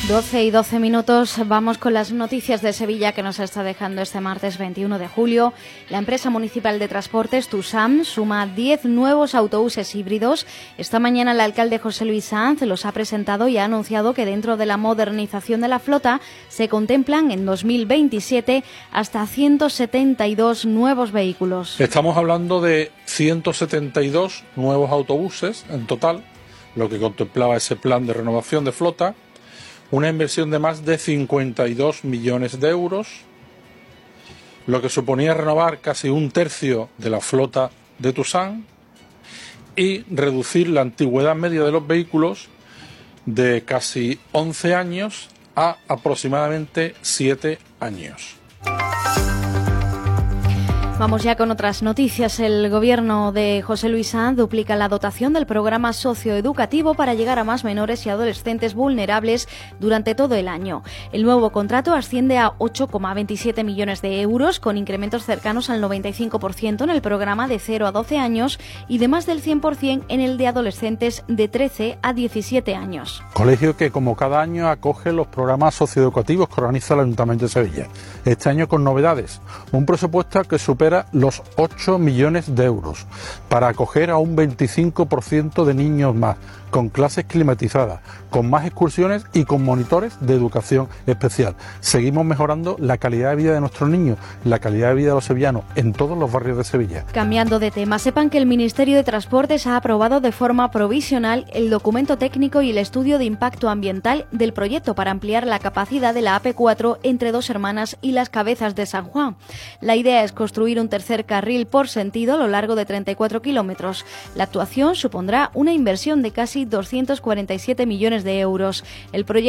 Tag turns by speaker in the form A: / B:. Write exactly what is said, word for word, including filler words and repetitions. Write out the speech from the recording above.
A: doce y doce minutos, vamos con las noticias de Sevilla que nos está dejando este martes veintiuno de julio. La empresa municipal de transportes, TUSAM, suma diez nuevos autobuses híbridos. Esta mañana el alcalde José Luis Sanz los ha presentado y ha anunciado que dentro de la modernización de la flota se contemplan en dos mil veintisiete hasta ciento setenta y dos nuevos vehículos.
B: Estamos hablando de ciento setenta y dos nuevos autobuses en total, lo que contemplaba ese plan de renovación de flota. Una inversión de más de cincuenta y dos millones de euros, lo que suponía renovar casi un tercio de la flota de TUSAM y reducir la antigüedad media de los vehículos de casi once años a aproximadamente siete años.
A: Vamos ya con otras noticias. El gobierno de José Luis Sanz duplica la dotación del programa socioeducativo para llegar a más menores y adolescentes vulnerables durante todo el año. El nuevo contrato asciende a ocho coma veintisiete millones de euros, con incrementos cercanos al noventa y cinco por ciento en el programa de cero a doce años y de más del cien por ciento en el de adolescentes de trece a diecisiete años.
B: Colegio que, como cada año, acoge los programas socioeducativos que organiza el Ayuntamiento de Sevilla. Este año con novedades. Un presupuesto que supera los ocho millones de euros para acoger a un veinticinco por ciento de niños más, con clases climatizadas, con más excursiones y con monitores de educación especial. Seguimos mejorando la calidad de vida de nuestros niños, la calidad de vida de los sevillanos en todos los barrios de Sevilla.
A: Cambiando de tema, sepan que el Ministerio de Transportes ha aprobado de forma provisional el documento técnico y el estudio de impacto ambiental del proyecto para ampliar la capacidad de la A P cuatro entre Dos Hermanas y Las Cabezas de San Juan. La idea es construir un tercer carril por sentido a lo largo de treinta y cuatro kilómetros. La actuación supondrá una inversión de casi doscientos cuarenta y siete millones de euros. El proyecto